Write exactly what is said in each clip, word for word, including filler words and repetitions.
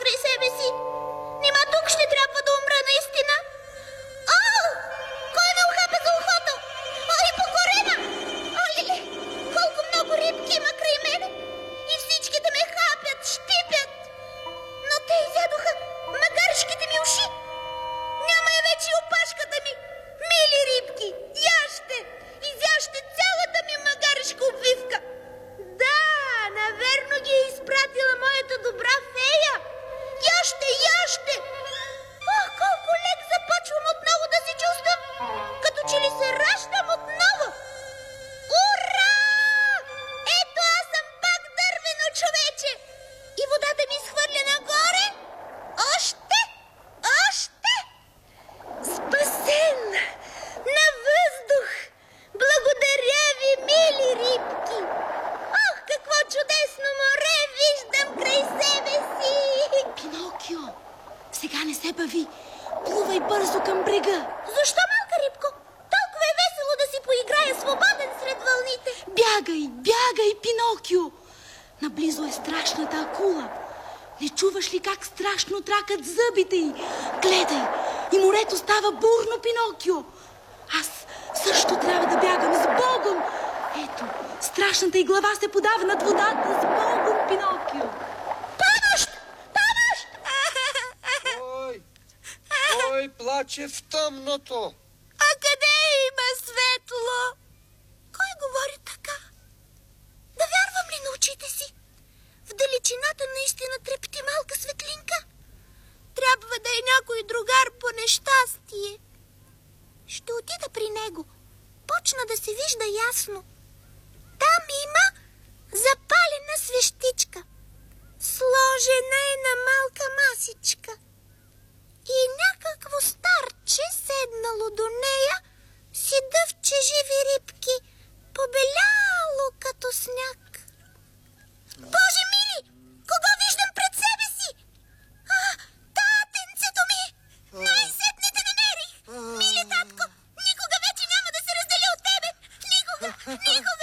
при себе си. Нима тук ще трябва да умра наистина. О, кой ме ухапа за ухото? Ой, по корема! Оле, колко много рибки има край мене. И всичките ме хапят, щипят. Но те изядоха магаришките ми уши. Няма я вече и опашката ми. Мили рибки, яще! Изяще цялата ми магаришка обвивка. Да, наверно ги е изпратила моята добра фея. Яще, яще! Ох, колко лек започвам отново да се чувствам. Като че ли се раждам отново. Ура! Ето аз съм пак дървено човече. И водата ми изхвърля нагоре. Още, още! Спасен! На въздух! Благодаря ви, мили рибки! Ох, какво чудесно море виждам край себе си! Пинокио, сега не се бави. Плувай бързо към брега. Защо, малка рибко? Толкова е весело да си поиграя свободен сред вълните. Бягай, бягай, Пинокио! Наблизо е страшната акула. Не чуваш ли как страшно тракат зъбите й? Гледай, и морето става бурно, Пинокио. Аз също трябва да бягам с Богом. Ето, страшната й глава се подава над водата. С Богом, Пинокио. Помощ! Помощ! Кой? Кой плаче в тъмното? А къде има светло? Кой говори така? Да вярвам ли на очите си? В далечината наистина трепти малка светлинка. Трябва да е някой другар по нещастие. Ще отида при него. Почна да се вижда ясно. Там има запалена свещичка. Сложена е на малка масичка. И някакво старче седнало до нея си дъвче живи рибки, побеляло като сняг. Боже мили, кого виждам пред себе си? А, татенцето ми! Най-сетне те намерих! Мили татко, никога вече няма да се разделя от тебе! Никога, никога!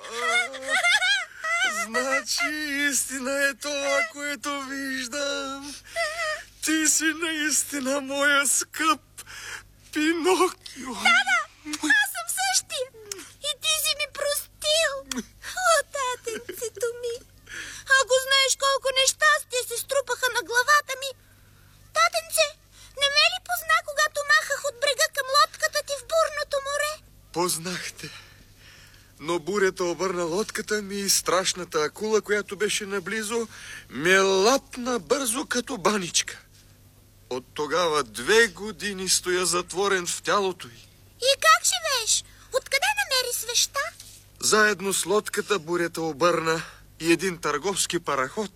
Значи истина е това, което виждам. Ти си наистина моя скъп Пинокио. Да, да, аз съм същия. И ти си ми простил. О, татенцето ми. Ако знаеш колко нещастия се струпаха на главата ми. Татенце, не ме ли позна, когато махах от брега към лодката ти в бурното море? Познахте. Но бурята обърна лодката ми и страшната акула, която беше наблизо, ме лапна бързо като баничка. От тогава две години стоя затворен в тялото й. И как живееш? Откъде намери свеща? Заедно с лодката бурята обърна и един търговски параход.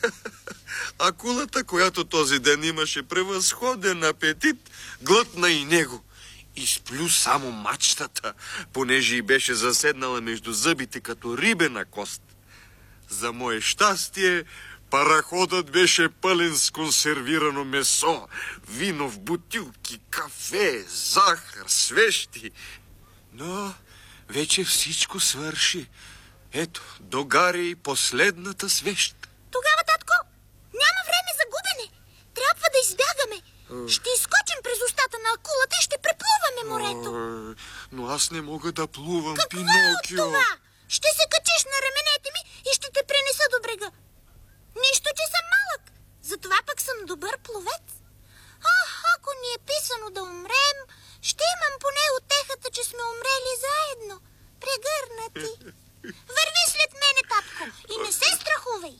Акулата, която този ден имаше превъзходен апетит, глътна и него. Изплю само мачтата, понеже й беше заседнала между зъбите като рибена кост. За мое щастие, параходът беше пълен с консервирано месо, вино в бутилки, кафе, захар, свещи. Но вече всичко свърши. Ето, догари и последната свещ. Тогава, татко, няма време за губене. Трябва да избягаме. Ще изскочим през устата на акулата и ще преплуваме морето. О, но аз не мога да плувам, Какво Пинокио. е от това? Ще се качиш на раменете ми и ще те пренеса до брега. Нищо, че съм малък. Затова пък съм добър пловец. Ах, ако ни е писано да умрем, ще имам поне утехата, че сме умрели заедно. Прегърнати. Върви след мене, татко, и не се страхувай.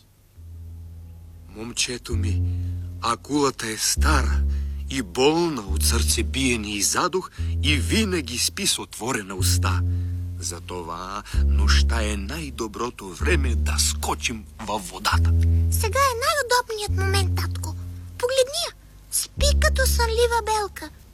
Момчето ми, акулата е стара и болна от сърцебиене и задух и винаги спи с отворена уста. Затова нощта е най-доброто време да скочим във водата. Сега е най-удобният момент, татко. Погледни я, спи като сънлива белка.